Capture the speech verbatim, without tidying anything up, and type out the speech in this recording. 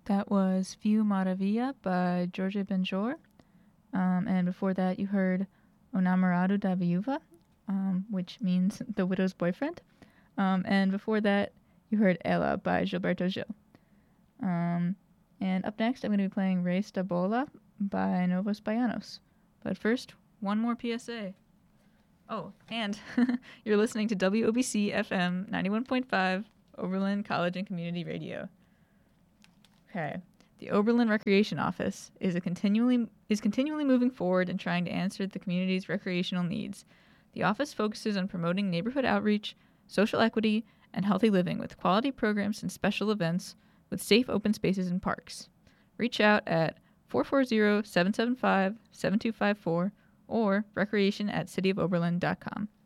That was View Maravilla by Jorge Benjor. Um, and before that, you heard O Namorado da Viúva, um, which means the widow's boyfriend. Um, and before that, you heard Ela by Gilberto Gil. Um, and up next, I'm going to be playing Race da Bola by Novos Baianos. But first, one more P S A. Oh, and you're listening to W O B C F M ninety-one point five, Oberlin College and Community Radio. Okay. The Oberlin Recreation Office is a continually is continually moving forward and trying to answer the community's recreational needs. The office focuses on promoting neighborhood outreach, social equity, and healthy living with quality programs and special events with safe open spaces and parks. Reach out at four four zero, seven seven five, seven two five four or recreation at cityofoberlin dot com.